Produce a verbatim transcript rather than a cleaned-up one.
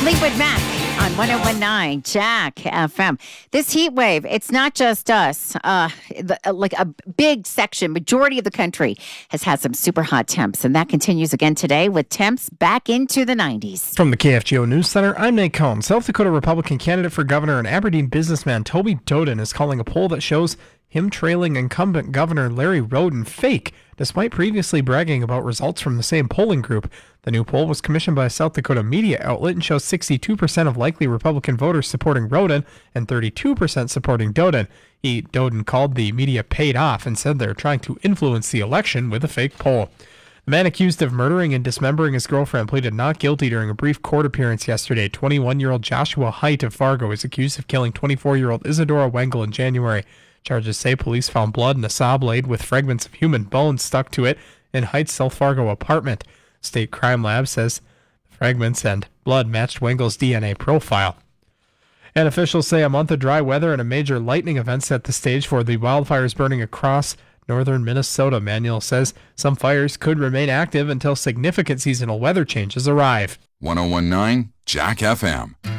Fleetwood Mac on one oh one point nine Jack F M. This heat wave, it's not just us. Uh, the, like a big section, majority of the country has had some super hot temps, and that continues again today with temps back into the nineties. From the K F G O News Center, I'm Nate Cohn. South Dakota Republican candidate for governor and Aberdeen businessman Toby Doden is calling a poll that shows him trailing incumbent Governor Larry Roden fake, despite previously bragging about results from the same polling group. The new poll was commissioned by a South Dakota media outlet and shows sixty-two percent of likely Republican voters supporting Roden and thirty-two percent supporting Doden. He, Doden called the media paid off and said they're trying to influence the election with a fake poll. The man accused of murdering and dismembering his girlfriend pleaded not guilty during a brief court appearance yesterday. twenty-one-year-old Joshua Height of Fargo is accused of killing twenty-four-year-old Isadora Wengel in January. Charges say police found blood in a saw blade with fragments of human bones stuck to it in Height's South Fargo apartment. State Crime Lab says the fragments and blood matched Wengel's D N A profile. And officials say a month of dry weather and a major lightning event set the stage for the wildfires burning across northern Minnesota. Manuel says some fires could remain active until significant seasonal weather changes arrive. one oh one point nine Jack F M.